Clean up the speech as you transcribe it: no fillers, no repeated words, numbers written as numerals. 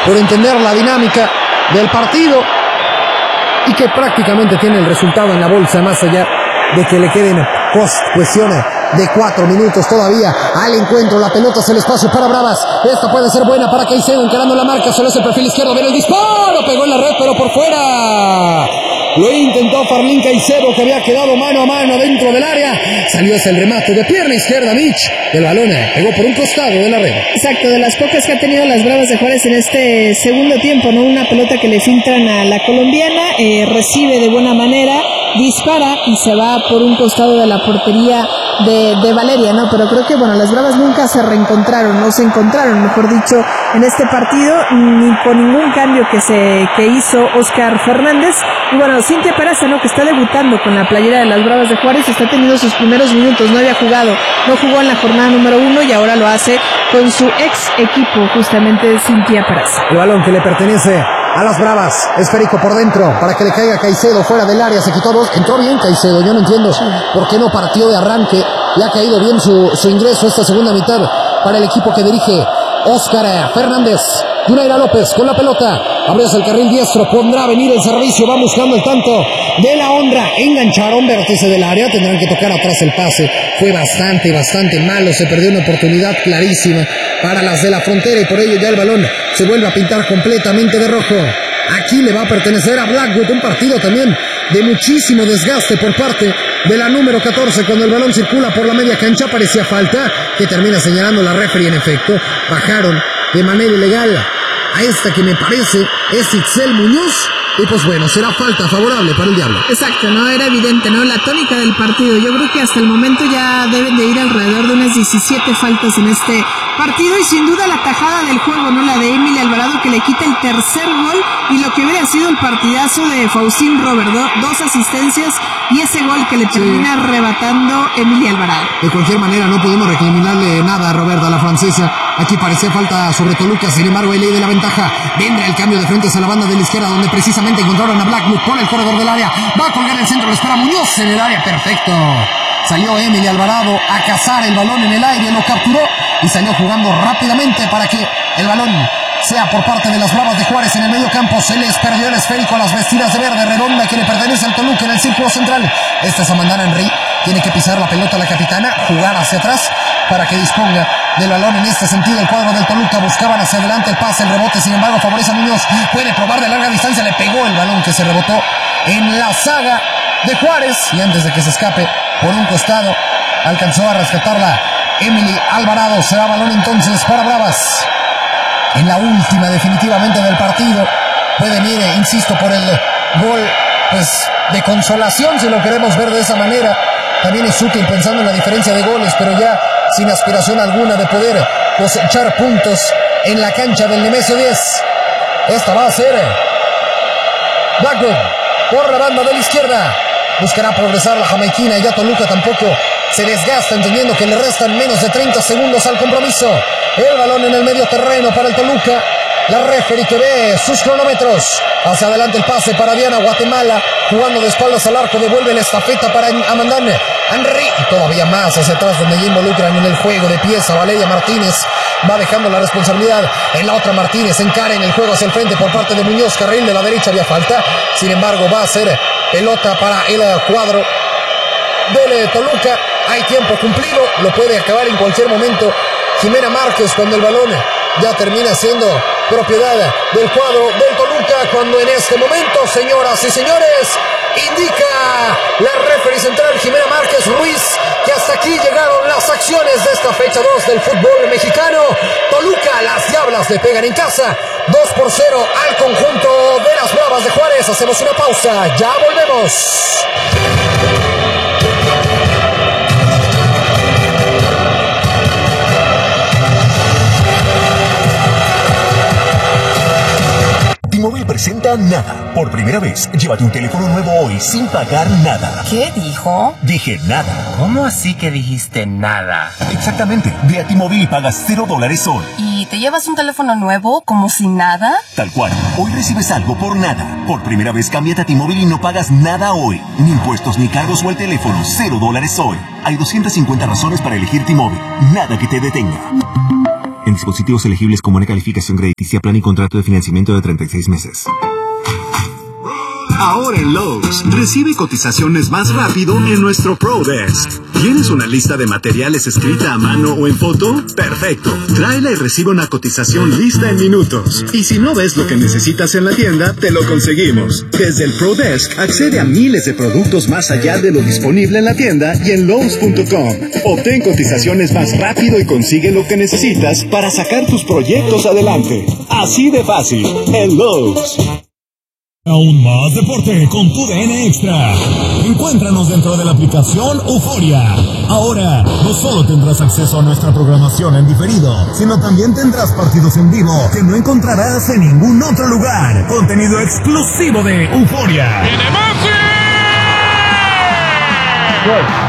por entender la dinámica del partido y que prácticamente tiene el resultado en la bolsa, más allá de que le queden cuestiones de 4 minutos todavía al encuentro. La pelota es el espacio para Bravas. Esta puede ser buena para Caicedo, encarando la marca, solo es el perfil izquierdo, viene el disparo, pegó en la red pero por fuera. Lo intentó Fermín Caicedo, que había quedado mano a mano dentro del área. Salió ese el remate de pierna izquierda, Mitch. El balón pegó por un costado de la red. Exacto, de las pocas que ha tenido las Bravas de Juárez en este segundo tiempo, ¿no? Una pelota que le filtran a la colombiana, recibe de buena manera, dispara y se va por un costado de la portería de Valeria, ¿no? Pero creo que, bueno, las Bravas nunca se reencontraron, no se encontraron, mejor dicho, en este partido, ni con ningún cambio que hizo Oscar Fernández. Y bueno, Cintia Peraza, ¿no? Que está debutando con la playera de las Bravas de Juárez, está teniendo sus primeros minutos, no jugó en la jornada número 1 y ahora lo hace con su ex equipo, justamente Cintia Peraza. El balón que le pertenece a las Bravas, esférico por dentro para que le caiga Caicedo fuera del área, se quitó dos, entró bien Caicedo, yo no entiendo por qué no partió de arranque, le ha caído bien su ingreso esta segunda mitad para el equipo que dirige Oscar Fernández. Yunaira López con la pelota, abre el carril diestro, pondrá a venir el servicio, va buscando el tanto de la Honra, engancharon, vértice del área, tendrán que tocar atrás el pase, fue bastante malo, se perdió una oportunidad clarísima para las de la Frontera y por ello ya el balón se vuelve a pintar completamente de rojo. Aquí le va a pertenecer a Blackwood, un partido también de muchísimo desgaste por parte de la número 14, cuando el balón circula por la media cancha, parecía falta, que termina señalando la referee. En efecto, bajaron de manera ilegal a esta que me parece es Itzel Muñoz, y pues bueno, será falta favorable para el Diablo. Exacto, no era evidente, ¿no? La tónica del partido, yo creo que hasta el momento ya deben de ir alrededor de unas 17 faltas en este partido, y sin duda la tajada del juego, ¿no? La de Emily Alvarado, que le quita el tercer gol, y lo que hubiera sido el partidazo de Faustín Robert, dos asistencias y ese gol que le termina arrebatando Emily Alvarado. De cualquier manera no podemos recriminarle nada a Roberta, la francesa. Aquí parecía falta sobre Toluca, sin embargo hay ley de la ventaja. Vendrá el cambio de frente a la banda de la izquierda, donde precisamente encontraron a Blackwood por el corredor del área. Va a colgar el centro, lo espera Muñoz en el área, perfecto. Salió Emily Alvarado a cazar el balón en el aire, lo capturó y salió jugando rápidamente para que el balón sea por parte de las Bravas de Juárez en el medio campo. Se les perdió el esférico a las vestidas de verde redonda que le pertenece al Toluca en el círculo central. Esta es Amandana Henry, tiene que pisar la pelota la capitana, jugar hacia atrás para que disponga del balón. En este sentido el cuadro del Toluca buscaban hacia adelante el pase, el rebote, sin embargo favorece a Muñoz, puede probar de larga distancia, le pegó el balón que se rebotó en la zaga de Juárez, y antes de que se escape por un costado alcanzó a rescatarla Emily Alvarado. Será balón entonces para Bravas en la última definitivamente del partido. Pueden ir, insisto, por el gol pues de consolación, si lo queremos ver de esa manera. También es útil pensando en la diferencia de goles, pero ya sin aspiración alguna de poder cosechar puntos en la cancha del Nemesio 10. Esta va a ser Blackwood por la banda de la izquierda. Buscará progresar la jamaiquina, y ya Toluca tampoco se desgasta, entendiendo que le restan menos de 30 segundos al compromiso. El balón en el medio terreno para el Toluca. La referee que ve sus cronómetros. Hacia adelante el pase para Diana Guatemala, jugando de espaldas al arco, devuelve la estafeta para Amandana Henry, y todavía más hacia atrás, donde ya involucran en el juego de pieza Valeria Martínez. Va dejando la responsabilidad en la otra. Martínez encara en el juego hacia el frente por parte de Muñoz, carril de la derecha, había falta, sin embargo va a ser pelota para el cuadro del Toluca. Hay tiempo cumplido, lo puede acabar en cualquier momento Jimena Márquez, cuando el balón ya termina siendo propiedad del cuadro del Toluca, cuando en este momento, señoras y señores, indica la referee central Jimena Márquez Ruiz que hasta aquí llegaron las acciones de esta fecha 2 del fútbol mexicano. Toluca, las Diablas le pegan en casa 2-0 al conjunto de las Bravas de Juárez. Hacemos una pausa, ya volvemos. T-Mobile presenta Nada. Por primera vez, llévate un teléfono nuevo hoy sin pagar nada. ¿Qué dijo? Dije nada. ¿Cómo así que dijiste nada? Exactamente. Ve a T-Mobile y pagas $0 hoy. ¿Y te llevas un teléfono nuevo como si nada? Tal cual. Hoy recibes algo por nada. Por primera vez, cámbiate a T-Mobile y no pagas nada hoy. Ni impuestos, ni cargos o el teléfono. $0 hoy. Hay 250 razones para elegir T-Mobile. Nada que te detenga. En dispositivos elegibles con buena calificación crediticia, plan y contrato de financiamiento de 36 meses. Ahora en Lowe's, recibe cotizaciones más rápido en nuestro ProDesk. ¿Tienes una lista de materiales escrita a mano o en foto? ¡Perfecto! Tráela y recibe una cotización lista en minutos. Y si no ves lo que necesitas en la tienda, te lo conseguimos. Desde el ProDesk, accede a miles de productos más allá de lo disponible en la tienda y en Lowe's.com. Obtén cotizaciones más rápido y consigue lo que necesitas para sacar tus proyectos adelante. Así de fácil, en Lowe's. Aún más deporte con tu DN Extra. Encuéntranos dentro de la aplicación Euforia. Ahora, no solo tendrás acceso a nuestra programación en diferido, sino también tendrás partidos en vivo que no encontrarás en ningún otro lugar. Contenido exclusivo de Euforia. ¡Tiene Maxi!